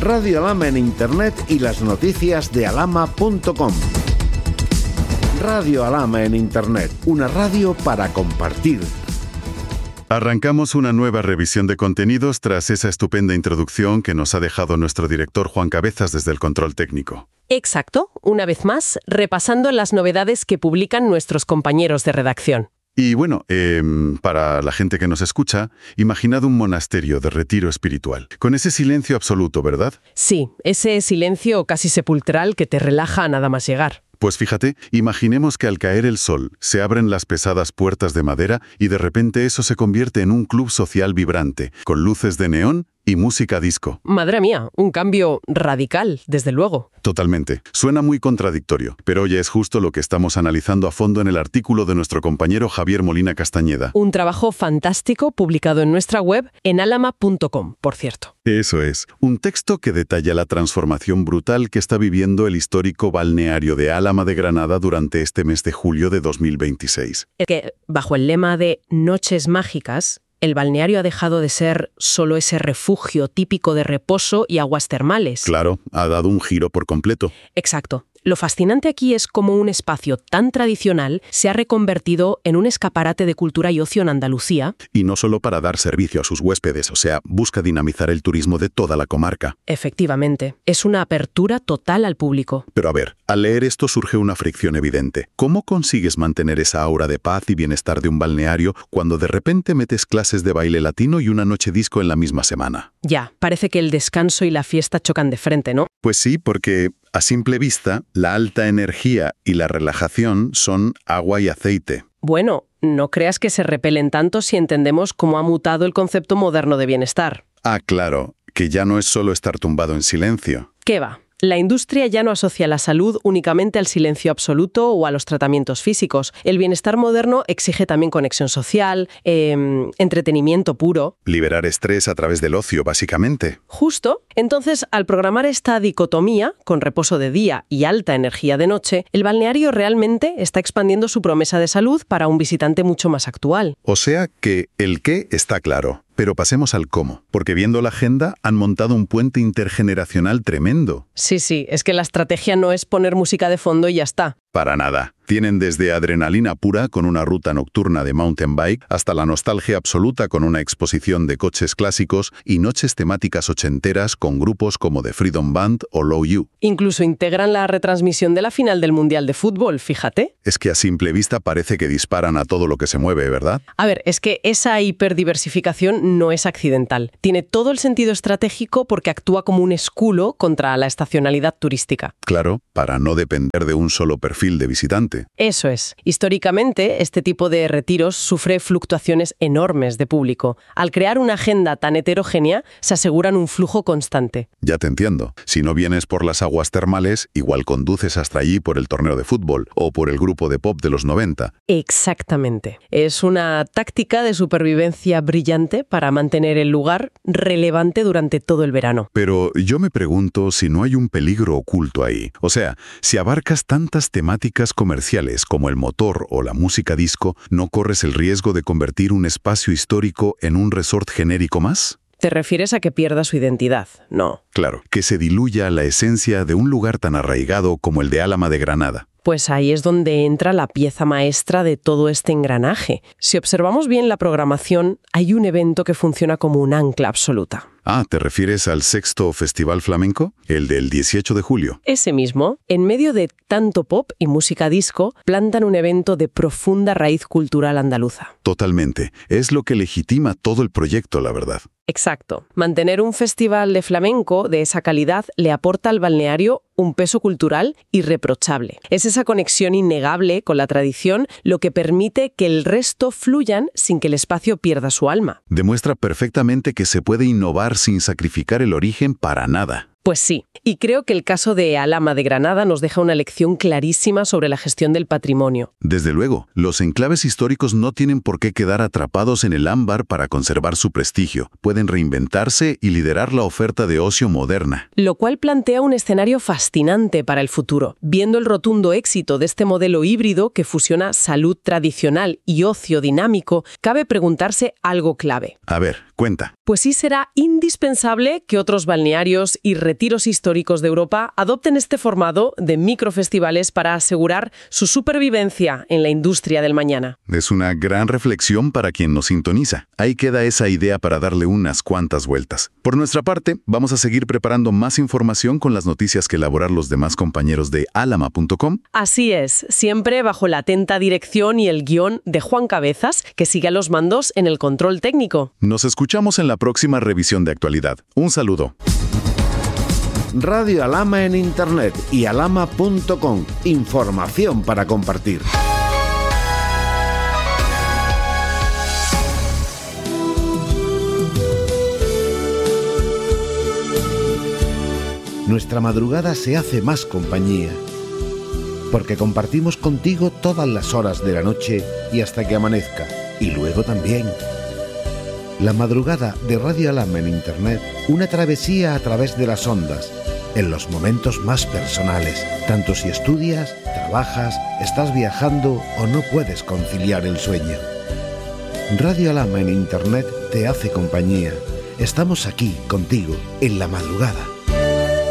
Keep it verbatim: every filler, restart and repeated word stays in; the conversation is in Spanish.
Radio Alhama en Internet y las noticias de alhama punto com. Radio Alhama en Internet, una radio para compartir. Arrancamos una nueva revisión de contenidos tras esa estupenda introducción que nos ha dejado nuestro director Juan Cabezas desde el control técnico. Exacto, una vez más, repasando las novedades que publican nuestros compañeros de redacción. Y bueno, eh, para la gente que nos escucha, imaginad un monasterio de retiro espiritual, con ese silencio absoluto, ¿verdad? Sí, ese silencio casi sepulcral que te relaja a nada más llegar. Pues fíjate, imaginemos que al caer el sol se abren las pesadas puertas de madera y de repente eso se convierte en un club social vibrante, con luces de neón y música disco. Madre mía, un cambio radical, desde luego. Totalmente. Suena muy contradictorio, pero oye, es justo lo que estamos analizando a fondo en el artículo de nuestro compañero Javier Molina Castañeda. Un trabajo fantástico publicado en nuestra web, en alhama punto com, por cierto. Eso es. Un texto que detalla la transformación brutal que está viviendo el histórico balneario de Álama de Granada durante este mes de julio de dos mil veintiséis. Es que, bajo el lema de Noches Mágicas, el balneario ha dejado de ser solo ese refugio típico de reposo y aguas termales. Claro, ha dado un giro por completo. Exacto. Lo fascinante aquí es cómo un espacio tan tradicional se ha reconvertido en un escaparate de cultura y ocio en Andalucía. Y no solo para dar servicio a sus huéspedes, o sea, busca dinamizar el turismo de toda la comarca. Efectivamente, es una apertura total al público. Pero a ver, al leer esto surge una fricción evidente. ¿Cómo consigues mantener esa aura de paz y bienestar de un balneario cuando de repente metes clases de baile latino y una noche disco en la misma semana? Ya, parece que el descanso y la fiesta chocan de frente, ¿no? Pues sí, porque a simple vista, la alta energía y la relajación son agua y aceite. Bueno, no creas que se repelen tanto si entendemos cómo ha mutado el concepto moderno de bienestar. Ah, claro, que ya no es solo estar tumbado en silencio. ¿Qué va? La industria ya no asocia la salud únicamente al silencio absoluto o a los tratamientos físicos. El bienestar moderno exige también conexión social, eh, entretenimiento puro. Liberar estrés a través del ocio, básicamente. Justo. Entonces, al programar esta dicotomía, con reposo de día y alta energía de noche, el balneario realmente está expandiendo su promesa de salud para un visitante mucho más actual. O sea que el qué está claro. Pero pasemos al cómo, porque viendo la agenda han montado un puente intergeneracional tremendo. Sí, sí, es que la estrategia no es poner música de fondo y ya está. Para nada. Tienen desde adrenalina pura con una ruta nocturna de mountain bike hasta la nostalgia absoluta con una exposición de coches clásicos y noches temáticas ochenteras con grupos como The Freedom Band o Low You. Incluso integran la retransmisión de la final del Mundial de Fútbol, fíjate. Es que a simple vista parece que disparan a todo lo que se mueve, ¿verdad? A ver, es que esa hiperdiversificación no es accidental. Tiene todo el sentido estratégico porque actúa como un escudo contra la estacionalidad turística. Claro, para no depender de un solo perfil de visitante. Eso es. Históricamente, este tipo de retiros sufre fluctuaciones enormes de público. Al crear una agenda tan heterogénea, se aseguran un flujo constante. Ya te entiendo. Si no vienes por las aguas termales, igual conduces hasta allí por el torneo de fútbol o por el grupo de pop de los noventa. Exactamente. Es una táctica de supervivencia brillante para mantener el lugar relevante durante todo el verano. Pero yo me pregunto si no hay un peligro oculto ahí. O sea, si abarcas tantas temáticas comerciales como el motor o la música disco, ¿no corres el riesgo de convertir un espacio histórico en un resort genérico más? ¿Te refieres a que pierda su identidad? No. Claro, que se diluya la esencia de un lugar tan arraigado como el de Álama de Granada. Pues ahí es donde entra la pieza maestra de todo este engranaje. Si observamos bien la programación, hay un evento que funciona como un ancla absoluta. Ah, ¿te refieres al sexto Festival Flamenco? El del dieciocho de julio. Ese mismo, en medio de tanto pop y música disco, plantan un evento de profunda raíz cultural andaluza. Totalmente. Es lo que legitima todo el proyecto, la verdad. Exacto. Mantener un festival de flamenco de esa calidad le aporta al balneario un peso cultural irreprochable. Es esa conexión innegable con la tradición lo que permite que el resto fluyan sin que el espacio pierda su alma. Demuestra perfectamente que se puede innovar sin sacrificar el origen para nada. Pues sí, y creo que el caso de Álama de Granada nos deja una lección clarísima sobre la gestión del patrimonio. Desde luego, los enclaves históricos no tienen por qué quedar atrapados en el ámbar para conservar su prestigio. Pueden reinventarse y liderar la oferta de ocio moderna. Lo cual plantea un escenario fascinante para el futuro. Viendo el rotundo éxito de este modelo híbrido que fusiona salud tradicional y ocio dinámico, cabe preguntarse algo clave. A ver, cuenta. Pues sí será indispensable que otros balnearios y retiros históricos de Europa adopten este formato de microfestivales para asegurar su supervivencia en la industria del mañana. Es una gran reflexión para quien nos sintoniza. Ahí queda esa idea para darle unas cuantas vueltas. Por nuestra parte, vamos a seguir preparando más información con las noticias que elaborar los demás compañeros de alama punto com. Así es, siempre bajo la atenta dirección y el guión de Juan Cabezas, que sigue a los mandos en el control técnico. Nos escuchamos en la próxima revisión de actualidad. Un saludo. Radio Alama en Internet y alama punto com. Información para compartir. Nuestra madrugada se hace más compañía, porque compartimos contigo todas las horas de la noche y hasta que amanezca, y luego también. La madrugada de Radio Alama en Internet, una travesía a través de las ondas, en los momentos más personales, tanto si estudias, trabajas, estás viajando o no puedes conciliar el sueño. Radio Alama en Internet te hace compañía. Estamos aquí contigo en la madrugada.